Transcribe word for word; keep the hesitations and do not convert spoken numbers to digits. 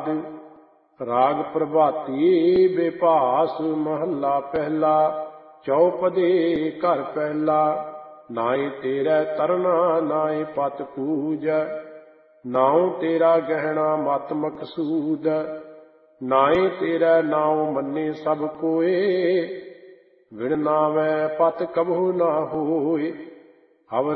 ਆਦਿ। ਰਾਗ ਪ੍ਰਭਾਤੀ ਬੇਭਾਸ ਮਹੱਲਾ ਪਹਿਲਾ। ਚੌਪਦੇ ਘਰ ਪਹਿਲਾ। ਨਾਏ ਤੇਰਾ ਤਰਨਾ ਨਾਏ ਪਤ ਪੂਜੈ। ਨਾਉ ਤੇਰਾ ਗਹਿਣਾ ਮਤ ਮਕਸੂਦ। ਨਾਏ ਤੇਰਾ ਨਾਉ ਮੰਨੇ ਸਭ ਕੋਏ। ਵਿਣ ਨਾਵੈ ਪਤ ਕਬਹੁ ਨਾ ਹੋਏ।